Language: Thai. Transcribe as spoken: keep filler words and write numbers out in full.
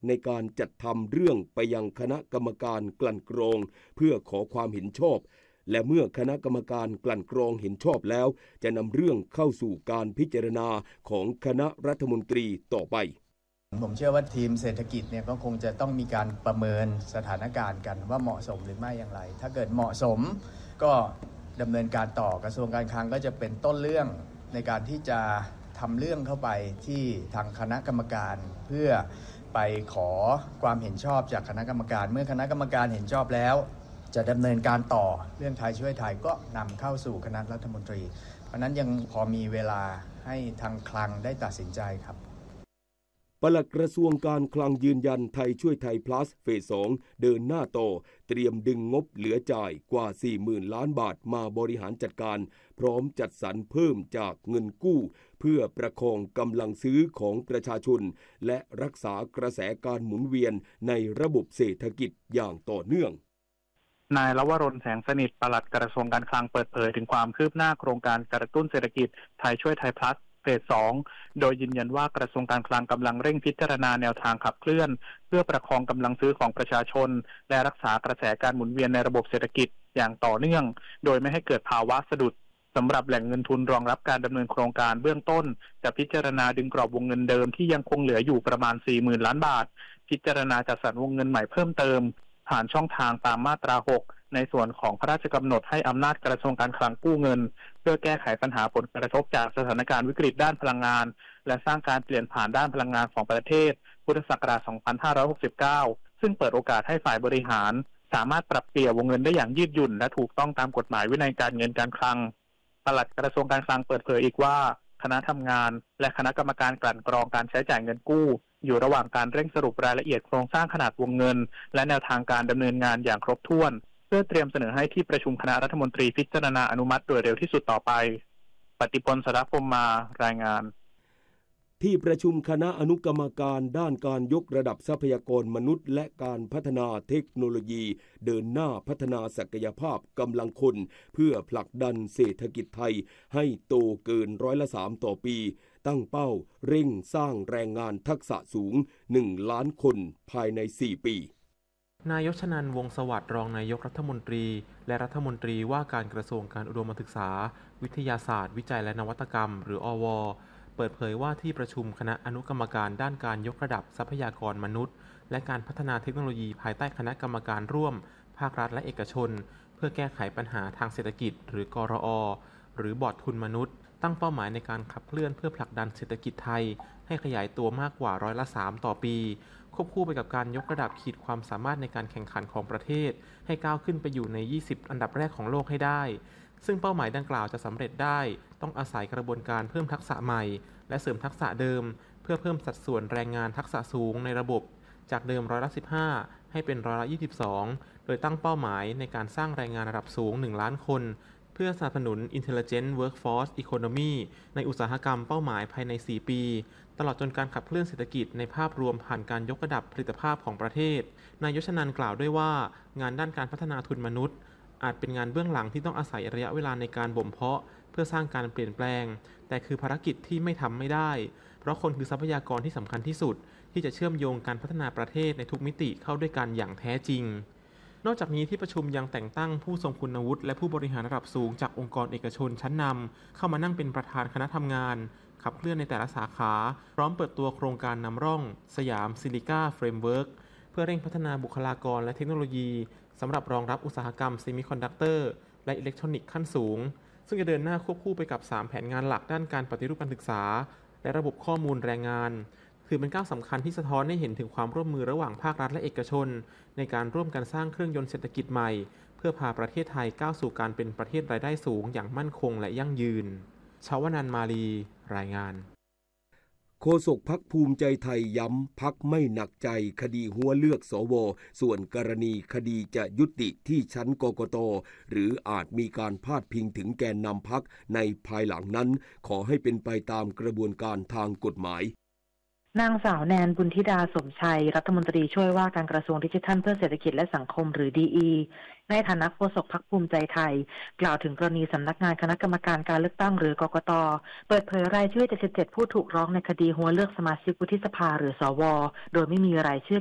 ในการจัดทำเรื่องไปยังคณะกรรมการกลั่นกรองเพื่อขอความเห็นชอบและเมื่อคณะกรรมการกลั่นกรองเห็นชอบแล้วจะนำเรื่องเข้าสู่การพิจารณาของคณะรัฐมนตรีต่อไปผมเชื่อว่าทีมเศรษฐกิจเนี่ยก็คงจะต้องมีการประเมินสถานการณ์กันว่าเหมาะสมหรือไม่อย่างไรถ้าเกิดเหมาะสมก็ดำเนินการต่อกระทรวงการคลังก็จะเป็นต้นเรื่องในการที่จะทำเรื่องเข้าไปที่ทางคณะกรรมการเพื่อไปขอความเห็นชอบจากคณะกรรมการเมื่อคณะกรรมการเห็นชอบแล้วจะดำเนินการต่อเรื่องไทยช่วยไทยก็นำเข้าสู่คณะรัฐมนตรีเพราะนั้นยังพอมีเวลาให้ทางคลังได้ตัดสินใจครับปลัดกระทรวงการคลังยืนยันไทยช่วยไทย plus เฟสสองเดินหน้าต่อเตรียมดึงงบเหลือจ่ายกว่า สี่หมื่น ล้านบาทมาบริหารจัดการพร้อมจัดสรรเพิ่มจากเงินกู้เพื่อประคองกำลังซื้อของประชาชนและรักษากระแสการหมุนเวียนในระบบเศรษฐกิจอย่างต่อเนื่องนายลวรน แสงสนิทปลัดกระทรวงการคลังเปิดเผยถึงความคืบหน้าโครงการกระตุ้นเศรษฐกิจไทยช่วยไทย plusเฟสสองโดยยืนยันว่ากระทรวงการคลังกำลังเร่งพิจารณาแนวทางขับเคลื่อนเพื่อประคองกำลังซื้อของประชาชนและรักษากระแสการหมุนเวียนในระบบเศรษฐกิจอย่างต่อเนื่องโดยไม่ให้เกิดภาวะสะดุดสำหรับแหล่งเงินทุนรองรับการดำเนินโครงการเบื้องต้นจะพิจารณาดึงกรอบวงเงินเดิมที่ยังคงเหลืออยู่ประมาณ สี่หมื่น ล้านบาทพิจารณาจัดสรรวงเงินใหม่เพิ่มเติมผ่านช่องทางตามมาตราหกในส่วนของพระราชกำหนดให้อำนาจกระทรวงการคลังกู้เงินเพื่อแก้ไขปัญหาผลกระทบจากสถานการณ์วิกฤตด้านพลังงานและสร้างการเปลี่ยนผ่านด้านพลังงานของประเทศพุทธศักราช สองพันห้าร้อยหกสิบเก้า ซึ่งเปิดโอกาสให้ฝ่ายบริหารสามารถปรับเปลี่ยนวงเงินได้อย่างยืดหยุ่นและถูกต้องตามกฎหมายวินัยการเงินการคลังปลัดกระทรวงการคลังเปิดเผยอีกว่าคณะทำงานและคณะกรรมการกลั่นกรองการใช้จ่ายเงินกู้อยู่ระหว่างการเร่งสรุปรายละเอียดโครงสร้างขนาดวงเงินและแนวทางการดำเนินงานอย่างครบถ้วนเพื่อเตรียมเสนอให้ที่ประชุมคณะรัฐมนตรีพิจารณาอนุมัติโดยเร็วที่สุดต่อไปปฏิพล สรพรหมมารายงานที่ประชุมคณะอนุกรรมการด้านการยกระดับทรัพยากรมนุษย์และการพัฒนาเทคโนโลยีเดินหน้าพัฒนาศักยภาพกำลังคนเพื่อผลักดันเศรษฐกิจไทยให้โตเกินร้อยละสามต่อปีตั้งเป้าเร่งสร้างแรงงานทักษะสูงหนึ่งล้านคนภายในสี่ปีนายชนันท์ วงศ์สวัสดิ์รองนายกรัฐมนตรีและรัฐมนตรีว่าการกระทรวงการอุดมศึกษาวิทยาศาสตร์วิจัยและนวัตกรรมหรืออว.เปิดเผยว่าที่ประชุมคณะอนุกรรมการด้านการยกระดับทรัพยากรมนุษย์และการพัฒนาเทคโนโลยีภายใต้คณะกรรมการร่วมภาครัฐและเอกชนเพื่อแก้ไขปัญหาทางเศรษฐกิจหรือกรอ.หรือบอร์ดทุนมนุษย์ตั้งเป้าหมายในการขับเคลื่อนเพื่อผลักดันเศรษฐกิจไทยให้ขยายตัวมากกว่าร้อยละสามต่อปีควบคู่ไปกับการยกระดับขีดความสามารถในการแข่งขันของประเทศให้ก้าวขึ้นไปอยู่ในยี่สิบอันดับแรกของโลกให้ได้ซึ่งเป้าหมายดังกล่าวจะสำเร็จได้ต้องอาศัยกระบวนการเพิ่มทักษะใหม่และเสริมทักษะเดิมเพื่อเพิ่มสัดส่วนแรงงานทักษะสูงในระบบจากเดิมร้อยละสิบห้าให้เป็นร้อยละยี่สิบสองโดยตั้งเป้าหมายในการสร้างแรงงานระดับสูงหนึ่งล้านคนเพื่อสนับสนุน Intelligent Workforce Economy ในอุตสาหกรรมเป้าหมายภายในสี่ปีตลอดจนการขับเคลื่อนเศรษฐกิจในภาพรวมผ่านการยกระดับผลิตภาพของประเทศนายชนันท์กล่าวด้วยว่างานด้านการพัฒนาทุนมนุษย์อาจเป็นงานเบื้องหลังที่ต้องอาศัยระยะเวลาในการบ่มเพาะเพื่อสร้างการเปลี่ยนแปลงแต่คือภารกิจที่ไม่ทำไม่ได้เพราะคนคือทรัพยากรที่สำคัญที่สุดที่จะเชื่อมโยงการพัฒนาประเทศในทุกมิติเข้าด้วยกันอย่างแท้จริงนอกจากนี้ที่ประชุมยังแต่งตั้งผู้ทรงคุณวุฒิและผู้บริหารระดับสูงจากองค์กรเอกชนชั้นนำเข้ามานั่งเป็นประธานคณะทำงานขับเคลื่อนในแต่ละสาขาพร้อมเปิดตัวโครงการนำร่องสยามซิลิก้าเฟรมเวิร์คเพื่อเร่งพัฒนาบุคลากรและเทคโนโลยีสำหรับรองรับอุตสาหกรรมเซมิคอนดักเตอร์และอิเล็กทรอนิกส์ขั้นสูงซึ่งจะเดินหน้าควบคู่ไปกับสามแผนงานหลักด้านการปฏิรูปการศึกษาและระบบข้อมูลแรงงานถือเป็นก้าวสำคัญที่สะท้อนให้เห็นถึงความร่วมมือระหว่างภาครัฐและเอกชนในการร่วมกันสร้างเครื่องยนต์เศรษฐกิจใหม่เพื่อพาประเทศไทยก้าวสู่การเป็นประเทศรายได้สูงอย่างมั่นคงและยั่งยืนชวนันท์ มาลีรายงานโฆษกพรรคภูมิใจไทยย้ำพรรคไม่หนักใจคดีหัวเลือกสวส่วนกรณีคดีจะยุติที่ชั้นกกต.หรืออาจมีการพาดพิงถึงแกนนำพรรคในภายหลังนั้นขอให้เป็นไปตามกระบวนการทางกฎหมายนางสาวแนนบุญธิดาสมชัยรัฐมนตรีช่วยว่าการกระทรวงดิจิทัลเพื่อเศรษฐกิจและสังคมหรือ ดี อี ในฐานะโฆษกพรรคภูมิใจไทยกล่าวถึงกรณีสำนักงานคณะกรรมการการเลือกตั้งหรือกกต.เปิดเผยรายชื่อเจ็ดสิบเจ็ดผู้ถูกร้องในคดีหัวเลือกสมาชิกวุฒิสภาหรือสวโดยไม่มีรายชื่อ